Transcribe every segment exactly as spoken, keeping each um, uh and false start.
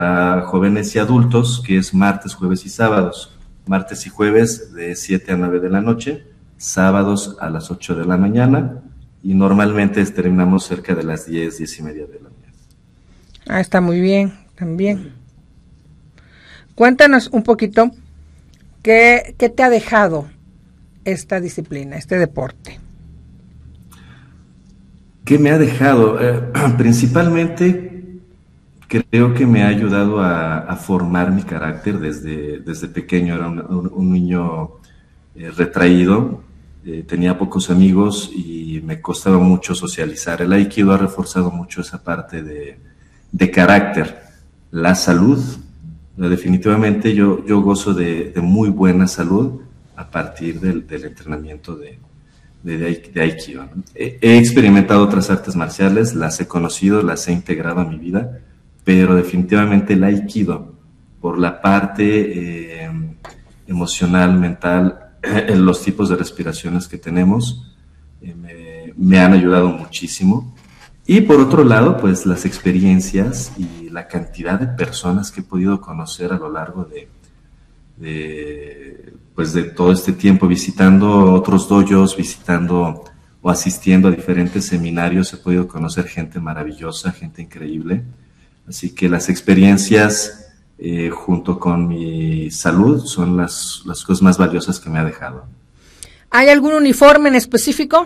para jóvenes y adultos, que es martes, jueves y sábados. Martes y jueves de siete a nueve de la noche, sábados a las ocho de la mañana, y normalmente terminamos cerca de las diez, diez y media de la mañana. Ah, está muy bien, también. Cuéntanos un poquito, ¿qué, qué te ha dejado esta disciplina, este deporte? ¿Qué me ha dejado? Eh, principalmente creo que me ha ayudado a, a formar mi carácter desde, desde pequeño. Era un, un, un niño eh, retraído, eh, tenía pocos amigos y me costaba mucho socializar. El Aikido ha reforzado mucho esa parte de, de carácter. La salud, definitivamente yo, yo gozo de, de muy buena salud a partir del, del entrenamiento de De, de Aikido, ¿no? He, he experimentado otras artes marciales, las he conocido, las he integrado a mi vida, pero definitivamente el Aikido, por la parte eh, emocional, mental, eh, los tipos de respiraciones que tenemos, eh, me, me han ayudado muchísimo. Y por otro lado, pues las experiencias y la cantidad de personas que he podido conocer a lo largo de, de pues de todo este tiempo, visitando otros dojos, visitando o asistiendo a diferentes seminarios, he podido conocer gente maravillosa, gente increíble. Así que las experiencias eh, junto con mi salud son las, las cosas más valiosas que me ha dejado. ¿Hay algún uniforme en específico?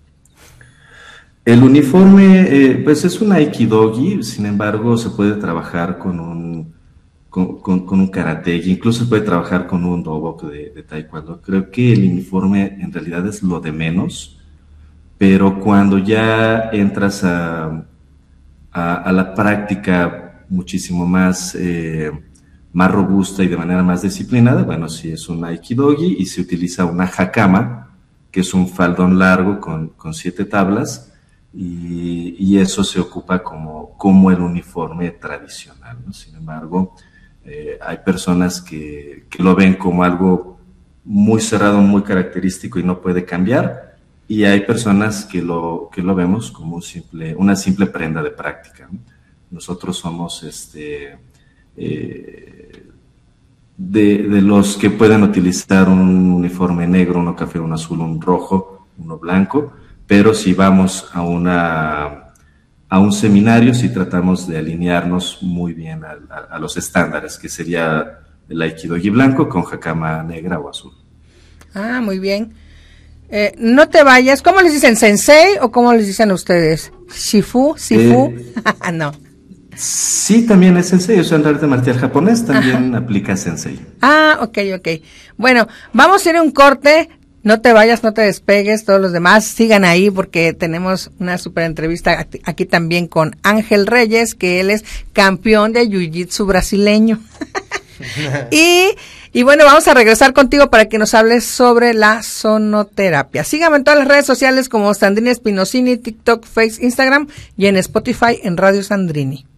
El uniforme, eh, pues es un aikidogi, sin embargo se puede trabajar con un Con, con, con un karate, incluso se puede trabajar con un dobok de, de taekwondo. Creo que el uniforme en realidad es lo de menos, pero cuando ya entras a, a, a la práctica muchísimo más, eh, más robusta y de manera más disciplinada, bueno, sí es un aikidogi y se utiliza una hakama, que es un faldón largo con, con siete tablas, y, y eso se ocupa como, como el uniforme tradicional, ¿no? Sin embargo, Eh, hay personas que, que lo ven como algo muy cerrado, muy característico y no puede cambiar, y hay personas que lo, que lo vemos como un simple, una simple prenda de práctica, ¿no? Nosotros somos este, eh, de, de los que pueden utilizar un uniforme negro, uno café, uno azul, un rojo, uno blanco, pero si vamos a una... a un seminario si tratamos de alinearnos muy bien a, a, a los estándares, que sería el aikidogi blanco con hakama negra o azul. Ah, muy bien. Eh, no te vayas. ¿Cómo les dicen? ¿Sensei o cómo les dicen ustedes? ¿Shifu? ¿Sifu? Eh, no. Sí, también es sensei. O sea, en el arte marcial japonés también Ajá. aplica sensei. Ah, ok, ok. Bueno, vamos a ir a un corte. No te vayas, no te despegues, todos los demás sigan ahí porque tenemos una super entrevista aquí también con Ángel Reyes, que él es campeón de jiu-jitsu brasileño. y, y bueno, vamos a regresar contigo para que nos hables sobre la sonoterapia. Síganme en todas las redes sociales como Sandrini Espinosini, TikTok, Face, Instagram y en Spotify en Radio Sandrini.